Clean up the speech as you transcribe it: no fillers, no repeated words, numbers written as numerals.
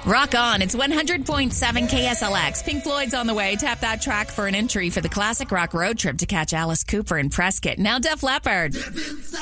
Rock on. It's 100.7 KSLX. Pink Floyd's on the way. Tap that track for an entry for the classic rock road trip to catch Alice Cooper in Prescott. Now Def Leppard.